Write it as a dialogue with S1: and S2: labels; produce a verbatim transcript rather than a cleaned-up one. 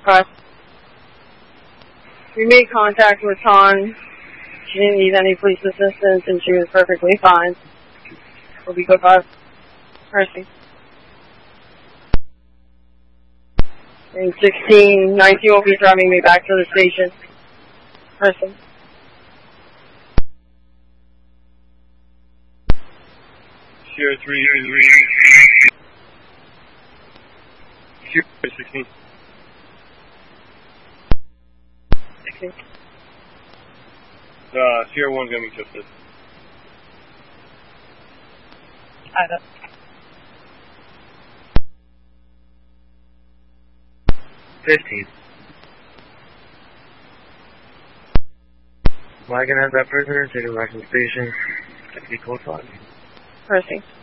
S1: Five. We made contact with Ton. She didn't need any police assistance and she was perfectly fine. We'll be good five. Mercy. And sixteen, nineteen will be driving me back to the station. Mercy.
S2: Sierra three, three. Sierra sixteen.
S1: sixteen.
S2: Uh, Sierra one gonna be just
S1: Add up.
S3: fifteen. Wagon has that prisoner, taken back to the station. Deputy code five.
S1: Mercy.